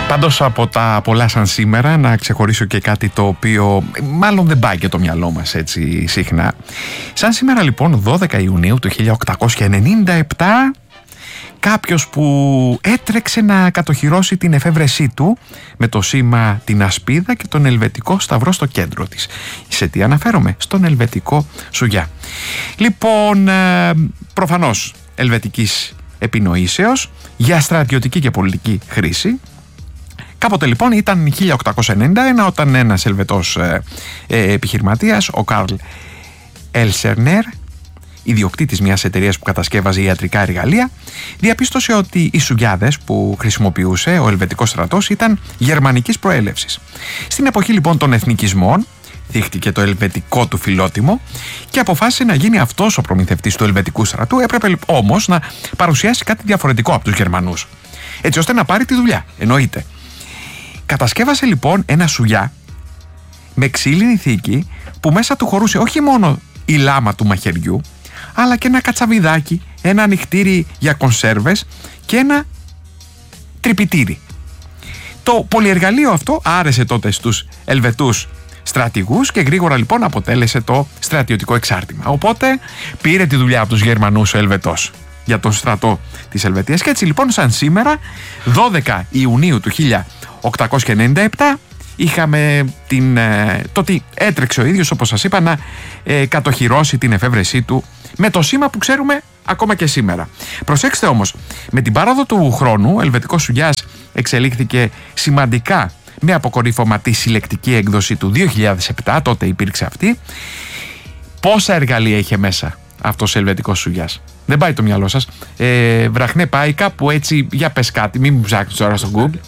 Πάντως από τα πολλά σαν σήμερα να ξεχωρίσω και κάτι το οποίο μάλλον δεν πάει και το μυαλό μας έτσι συχνά. Σαν σήμερα λοιπόν 12 Ιουνίου του 1897 κάποιος που έτρεξε να κατοχυρώσει την εφεύρεσή του με το σήμα την ασπίδα και τον ελβετικό σταυρό στο κέντρο της. Σε τι αναφέρομαι? Στον ελβετικό σουγιά. Λοιπόν, προφανώς ελβετικής επινοήσεως για στρατιωτική και πολιτική χρήση. Κάποτε λοιπόν ήταν 1891 όταν ένας Ελβετός επιχειρηματίας, ο Καρλ Έλσερνερ, ιδιοκτήτης μιας εταιρείας που κατασκεύαζε ιατρικά εργαλεία, διαπίστωσε ότι οι σουγιάδες που χρησιμοποιούσε ο ελβετικός στρατός ήταν γερμανικής προέλευσης. Στην εποχή λοιπόν των εθνικισμών θύχτηκε το ελβετικό του φιλότιμο και αποφάσισε να γίνει αυτός ο προμηθευτής του ελβετικού στρατού. Έπρεπε όμως να παρουσιάσει κάτι διαφορετικό από τους Γερμανούς, έτσι ώστε να πάρει τη δουλειά, εννοείται. Κατασκεύασε λοιπόν ένα σουγιά με ξύλινη θήκη που μέσα του χωρούσε όχι μόνο η λάμα του μαχαιριού, αλλά και ένα κατσαβιδάκι, ένα ανοιχτήρι για κονσέρβες και ένα τρυπητήρι. Το πολυεργαλείο αυτό άρεσε τότε στους Ελβετούς στρατηγούς και γρήγορα λοιπόν αποτέλεσε το στρατιωτικό εξάρτημα. Οπότε πήρε τη δουλειά από τους Γερμανούς ο Ελβετός για τον στρατό της Ελβετίας και έτσι λοιπόν σαν σήμερα 12 Ιουνίου του 1897 είχαμε το ότι έτρεξε ο ίδιος, όπως σας είπα, να κατοχυρώσει την εφεύρεσή του με το σήμα που ξέρουμε ακόμα και σήμερα. Προσέξτε όμως, με την πάροδο του χρόνου ο ελβετικός σουγιάς εξελίχθηκε σημαντικά με αποκορύφωμα τη συλλεκτική έκδοση του 2007, τότε υπήρξε αυτή. Πόσα εργαλεία είχε μέσα αυτός ο ελβετικός σουγιάς? Δεν πάει το μυαλό σας. Βραχνέ, πάει κάπου έτσι, για πες κάτι, μην μου ψάχνεις τώρα στο Google.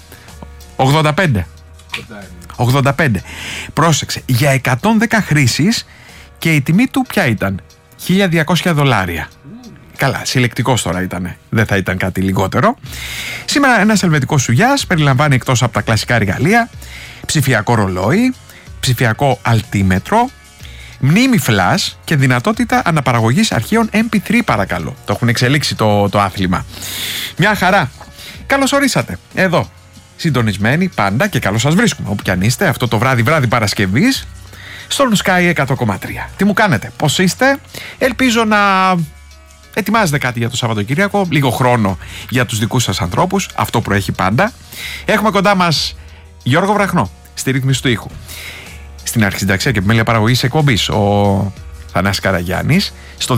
85. Πρόσεξε, για 110 χρήσεις και η τιμή του ποια ήταν? $1.200. Καλά, συλλεκτικός τώρα ήτανε, δεν θα ήταν κάτι λιγότερο. Σήμερα ένας ελβετικός σουγιάς περιλαμβάνει εκτός από τα κλασικά εργαλεία ψηφιακό ρολόι, ψηφιακό αλτίμετρο, μνήμη flash και δυνατότητα αναπαραγωγής αρχείων MP3, παρακαλώ. Το έχουν εξελίξει το άθλημα. Μια χαρά. Καλώς ορίσατε εδώ, συντονισμένοι πάντα, και καλώς σας βρίσκουμε όπου κι αν είστε αυτό το βράδυ Παρασκευής στον Sky 100,3. Τι μου κάνετε, πώς είστε? Ελπίζω να ετοιμάζετε κάτι για το Σαββατοκύριακο, λίγο χρόνο για τους δικούς σας ανθρώπους, αυτό προέχει πάντα. Έχουμε κοντά μας Γιώργο Βραχνό στη ρύθμιση του ήχου, στην αρχισυνταξία και επιμέλεια παραγωγής εκπομπής ο Θανάσης Καραγιάννης, στο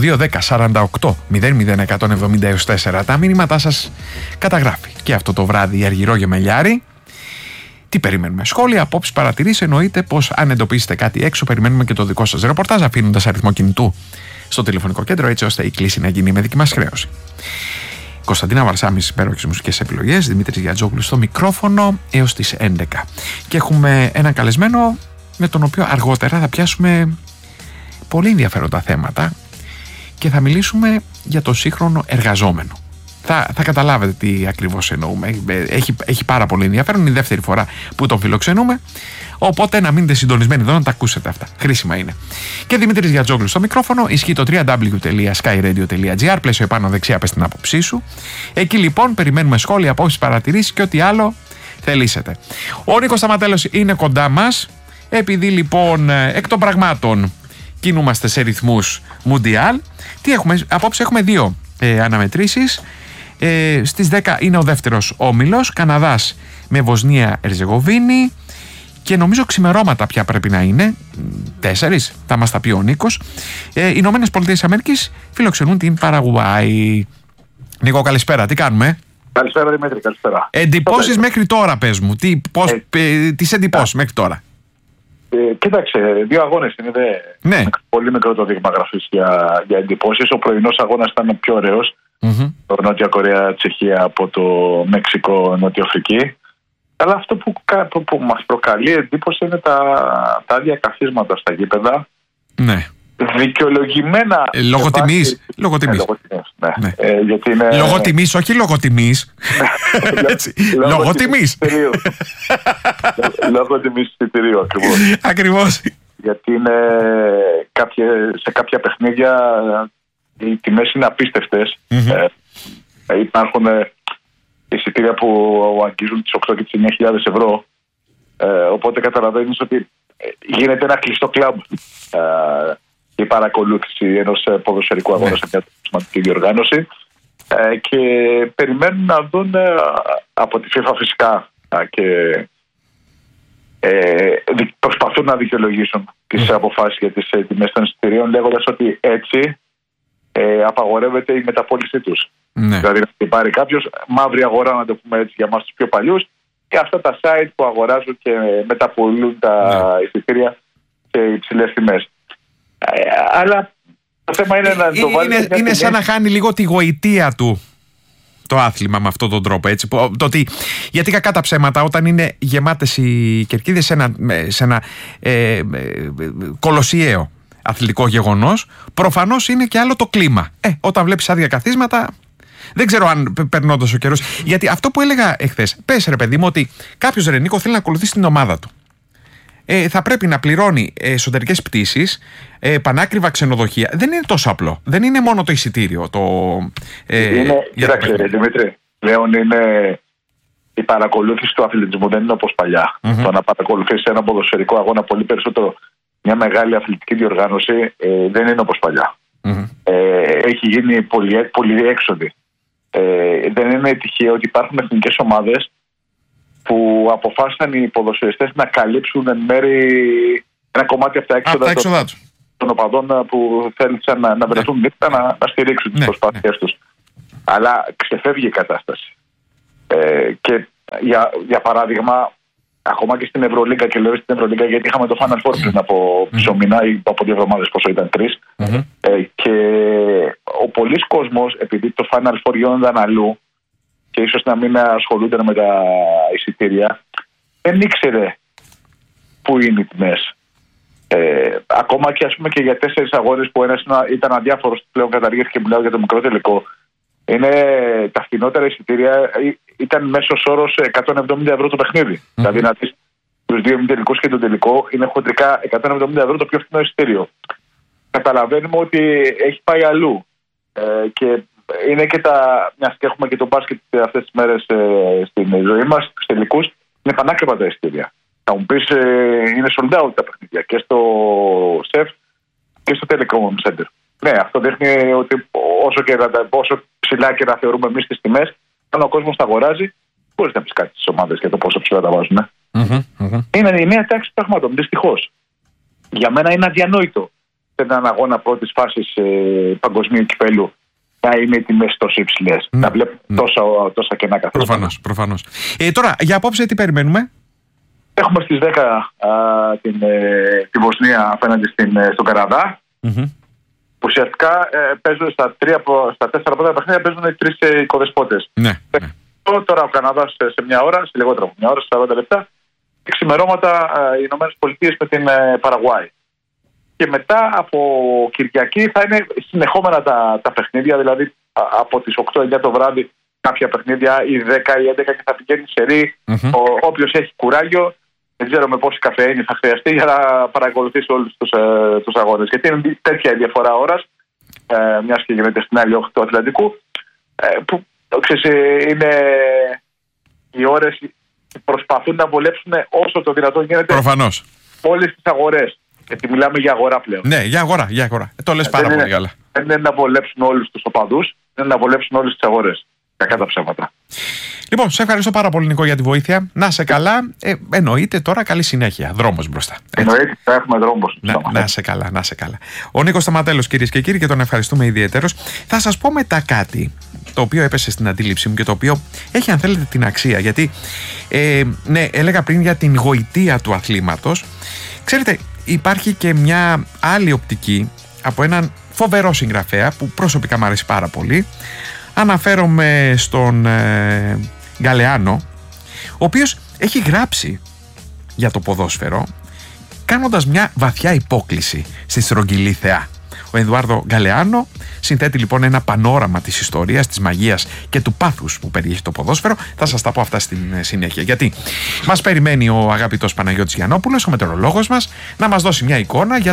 210-48-00-170-4 τα μήνυματά σας καταγράφει και αυτό το βράδυ η Αργυρό Γεμελιάρη. Τι περιμένουμε? Σχόλια, απόψεις, παρατηρήσεις. Εννοείται πως αν εντοπίσετε κάτι έξω, περιμένουμε και το δικό σας ρεπορτάζ, αφήνοντας αριθμό κινητού στο τηλεφωνικό κέντρο, έτσι ώστε η κλήση να γίνει με δική μας χρέωση. Κωνσταντίνα Βαρσάμι στις υπέροχες μουσικές επιλογές, Δημήτρης Γιατζόγλου στο μικρόφωνο έως τις 11. Και έχουμε έναν καλεσμένο με τον οποίο αργότερα θα πιάσουμε πολύ ενδιαφέροντα θέματα και θα μιλήσουμε για το σύγχρονο εργαζόμενο. Θα καταλάβετε τι ακριβώς εννοούμε. Έχει πάρα πολύ ενδιαφέρον. Είναι η δεύτερη φορά που τον φιλοξενούμε. Οπότε να μείνετε συντονισμένοι εδώ να τα ακούσετε αυτά. Χρήσιμα είναι. Και Δημήτρης Γιατζόγλου στο μικρόφωνο. Ισχύει το www.skyradio.gr. Πλαίσιο επάνω δεξιά, πες την άποψή σου. Εκεί λοιπόν περιμένουμε σχόλια, απόψεις, παρατηρήσεις και ό,τι άλλο θελήσετε. Ο Νίκος Σταματέλος είναι κοντά μας. Επειδή λοιπόν εκ των πραγμάτων κινούμαστε σε ρυθμούς μουντιάλ. Τι έχουμε? Απόψε έχουμε δύο αναμετρήσεις. Στις 10 είναι ο δεύτερος όμιλος, Καναδάς με Βοσνία Ερζεγοβίνη, και νομίζω ξημερώματα πια πρέπει να είναι 4, θα μας τα πει ο Νίκος. Ηνωμένες Πολιτείες Αμερικής φιλοξενούν την Παραγουάη. Νίκο, καλησπέρα, τι κάνουμε? Καλησπέρα Δημήτρη, καλησπέρα. Εντυπώσεις μέχρι τώρα, πες μου, τις εντυπώσεις μέχρι τώρα? Κοίταξε, 2 αγώνες είναι, ναι. Πολύ μικρό το δείγμα γραφής για εντυπώσεις. Ο πρωινός αγώνας ήταν πιο ωραίος. Το Νότια Κορέα, Τσεχία από το Μέξικο, Νότια Αφρική. Αλλά αυτό που μας προκαλεί εντύπωση είναι τα άδεια καθίσματα στα γήπεδα. Ναι. Δικαιολογημένα. Λόγω τιμής. Ναι. Γιατί είναι... Λόγω τιμής, όχι λόγω τιμής. Λόγω τιμής. Λόγω τιμής εισιτηρίου, ακριβώς. Ακριβώς. Γιατί είναι σε κάποια παιχνίδια οι τιμές είναι απίστευτες. Υπάρχουν εισιτήρια που αγγίζουν τις 8 και τις 9.000 ευρώ. Οπότε καταλαβαίνεις ότι γίνεται ένα κλειστό κλαμπ η παρακολούθηση ενός ποδοσφαιρικού αγώνα σε μια σημαντική διοργάνωση, και περιμένουν να δουν από τη FIFA φυσικά και προσπαθούν να δικαιολογήσουν τις αποφάσεις για τις τιμές των εισιτηρίων, λέγοντας ότι έτσι απαγορεύεται η μεταπώλησή τους. Δηλαδή να πάρει κάποιος μαύρη αγορά, να το πούμε έτσι για εμάς τους πιο παλιούς, και αυτά τα site που αγοράζουν και μεταπωλούν τα εισιτήρια σε υψηλές τιμές. Αλλά το θέμα είναι να το βάλει. Είναι σαν να χάνει λίγο τη γοητεία του το άθλημα με αυτόν τον τρόπο. Έτσι, γιατί κακά τα ψέματα, όταν είναι γεμάτες οι κερκίδες σε ένα κολοσιαίο αθλητικό γεγονός, προφανώς είναι και άλλο το κλίμα. Όταν βλέπεις άδεια καθίσματα, δεν ξέρω αν περνώντας ο καιρός. Γιατί αυτό που έλεγα εχθές, πες ρε παιδί μου, ότι κάποιος Νίκο θέλει να ακολουθήσει την ομάδα του. Θα πρέπει να πληρώνει εσωτερικές πτήσεις, πανάκριβα ξενοδοχεία. Δεν είναι τόσο απλό. Δεν είναι μόνο το εισιτήριο. Κοιτάξτε, Δημήτρη, πλέον είναι η παρακολούθηση του αθλητισμού, δεν είναι όπως παλιά. Το να παρακολουθήσει ένα ποδοσφαιρικό αγώνα, πολύ περισσότερο μια μεγάλη αθλητική διοργάνωση, δεν είναι όπως παλιά. Έχει γίνει πολύ έξοδη. Δεν είναι τυχαίο ότι υπάρχουν εθνικές ομάδες που αποφάσισαν οι ποδοσφαιριστές να καλύψουν εν μέρει ένα κομμάτι από τα έξοδα των οπαδών που θέλησαν να βρεθούν δίπλα, να στηρίξουν τις προσπάθειές τους. Αλλά ξεφεύγει η κατάσταση. Και για παράδειγμα, ακόμα και στην Ευρωλίγκα, και λέω στην Ευρωλίγκα γιατί είχαμε το Final Four πριν από μισό μήνα ή από 2 εβδομάδες, πόσο ήταν 3. Και ο πολλής κόσμος, επειδή το Final Four γίνονταν αλλού και ίσως να μην ασχολούνται με τα εισιτήρια, δεν ήξερε πού είναι οι τιμές. Ακόμα και, ας πούμε, και για 4 αγώνες που ένας ήταν αδιάφορος, πλέον καταργήθηκε, μιλάω για το μικρό τελικό. Τα φθηνότερα εισιτήρια ήταν μέσος όρος 170 ευρώ το παιχνίδι. Δηλαδή να δεις τους 2 τελικούς και το τελικό, είναι χοντρικά 170 ευρώ το πιο φθηνό εισιτήριο. Καταλαβαίνουμε ότι έχει πάει αλλού. Και είναι και μιας και έχουμε και το μπάσκετ αυτές τις μέρες στην ζωή μας, στους τελικούς, είναι πανάκριβα τα εισιτήρια. Θα μου πεις, είναι sold out τα παιχνίδια και στο ΣΕΦ και στο Telecom Center. Ναι, αυτό δείχνει ότι όσο ψηλά και να θεωρούμε εμείς τις τιμές, αν ο κόσμος τα αγοράζει, μπορείς να πεις κάτι στις ομάδες για το πόσο ψηλά τα βάζουν. Είναι η νέα τάξη πραγμάτων, δυστυχώς. Για μένα είναι αδιανόητο σε έναν αγώνα πρώτης φάσης παγκοσμίου κυπέλου να είναι οι τιμές τόσο υψηλές. Να βλέπουμε τόσα κενά καθόλου. Προφανώς. Τώρα, για απόψε τι περιμένουμε? Έχουμε στις 10 τη Βοσνία απέναντι στον Καναδά. Ουσιαστικά παίζουν στα 4 πρώτα παιχνίδια, παίζουν οι 3 οικοδεσπότες. Τώρα ο Καναδάς σε μια ώρα, σε λιγότερο από μια ώρα, σε 40 λεπτά, και ξημερώματα οι Ηνωμένες Πολιτείες με την Παραγουάη. Και μετά από Κυριακή θα είναι συνεχόμενα τα παιχνίδια, δηλαδή από τις 8-9 το βράδυ κάποια παιχνίδια, ή 10 ή 11, και θα πηγαίνει σε ρί. Όποιος έχει κουράγιο, δεν ξέρω με πόση καφεΐνη θα χρειαστεί για να παρακολουθήσει όλους τους αγώνες. Γιατί είναι τέτοια η διαφορά ώρας, μιας και γίνεται στην άλλη όχθη του Ατλαντικού, που ξέρεις, είναι οι ώρες που προσπαθούν να βολέψουν όσο το δυνατόν γίνεται. Προφανώς. Όλες τις αγορές. Γιατί μιλάμε για αγορά πλέον. Ναι, για αγορά. Το λες πάρα πολύ καλά. Δεν είναι να βολέψουν όλους τους οπαδούς, είναι να βολέψουν όλες τις αγορές. Κακά τα ψέματα. Λοιπόν, σε ευχαριστώ πάρα πολύ, Νικό, για τη βοήθεια. Να σε καλά. Εννοείται τώρα καλή συνέχεια. Δρόμος μπροστά. Εννοείται, θα έχουμε δρόμος. Να σε καλά. Ο Νίκος Σταματέλος, κυρίες και κύριοι, και τον ευχαριστούμε ιδιαιτέρως. Θα σας πω μετά κάτι το οποίο έπεσε στην αντίληψή μου και το οποίο έχει, αν θέλετε, την αξία. Γιατί, ναι, έλεγα πριν για την γοητεία του αθλήματος. Ξέρετε, υπάρχει και μια άλλη οπτική από έναν φοβερό συγγραφέα που προσωπικά μου αρέσει πάρα πολύ. Αναφέρομαι στον Γκαλεάνο, ο οποίος έχει γράψει για το ποδόσφαιρο κάνοντας μια βαθιά υπόκλιση στη στρογγυλή θεά. Ο Εδουάρδο Γκαλεάνο συνθέτει λοιπόν ένα πανόραμα της ιστορίας, της μαγείας και του πάθους που περιέχει το ποδόσφαιρο. Θα σας τα πω αυτά στην συνέχεια. Γιατί μας περιμένει ο αγαπητός Παναγιώτης Γιαννόπουλος, ο μετεωρολόγος μας, να μας δώσει μια εικόνα για